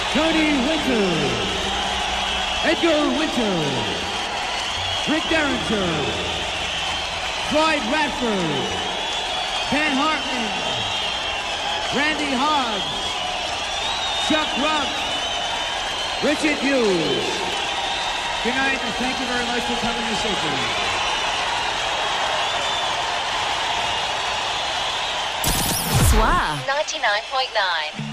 Tony Winter, Edgar Winter, Rick Derringer, Floyd Radford, Ken Hartman, Randy Hobbs, Chuck Rupp, Richard Hughes. Good night, and thank you very much for coming to Symphony. Soir 99.9.